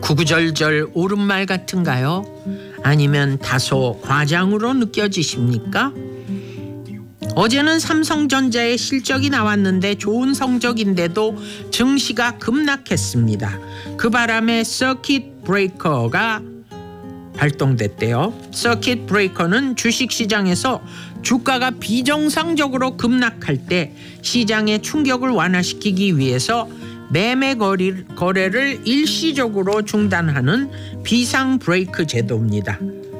구구절절 옳은말 같은가요? 아니면 다소 과장으로 느껴지십니까? 어제는 삼성전자의 실적이 나왔는데 좋은 성적인데도 증시가 급락했습니다. 그 바람에 서킷 브레이커가 발동됐대요. 서킷 브레이커는 주식시장에서 주가가 비정상적으로 급락할 때 시장의 충격을 완화시키기 위해서 매매 거래를 일시적으로 중단하는 비상 브레이크 제도입니다.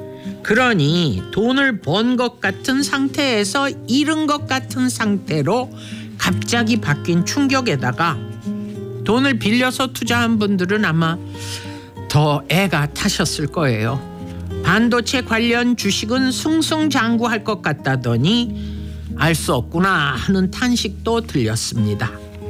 그러니 돈을 번 것 같은 상태에서 잃은 것 같은 상태로 갑자기 바뀐 충격에다가 돈을 빌려서 투자한 분들은 아마 더 애가 타셨을 거예요. 반도체 관련 주식은 승승장구할 것 같다더니 알 수 없구나 하는 탄식도 들렸습니다.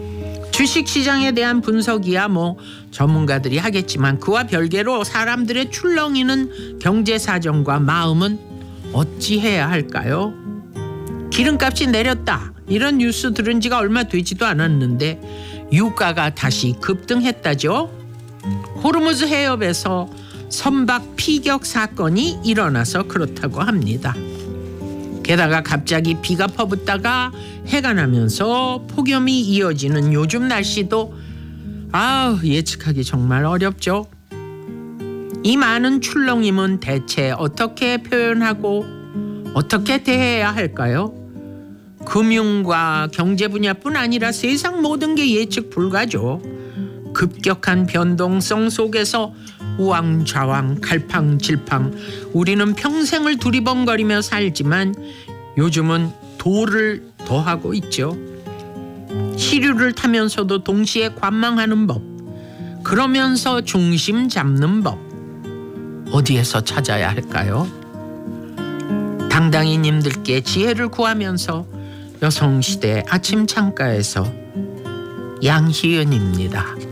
주식시장에 대한 분석이야 전문가들이 하겠지만 그와 별개로 사람들의 출렁이는 경제사정과 마음은 어찌해야 할까요? 기름값이 내렸다 이런 뉴스 들은 지가 얼마 되지도 않았는데 유가가 다시 급등했다죠. 호르무즈 해협에서 선박 피격 사건이 일어나서 그렇다고 합니다. 게다가 갑자기 비가 퍼붓다가 해가 나면서 폭염이 이어지는 요즘 날씨도 예측하기 정말 어렵죠. 이 많은 출렁임은 대체 어떻게 표현하고 어떻게 대해야 할까요? 금융과 경제 분야뿐 아니라 세상 모든 게 예측 불가죠. 급격한 변동성 속에서 우왕좌왕 갈팡질팡 우리는 평생을 두리번거리며 살지만 요즘은 도를 더하고 있죠. 시류를 타면서도 동시에 관망하는 법, 그러면서 중심 잡는 법, 어디에서 찾아야 할까요? 당당히 님들께 지혜를 구하면서 여성시대 아침 창가에서 양희은입니다.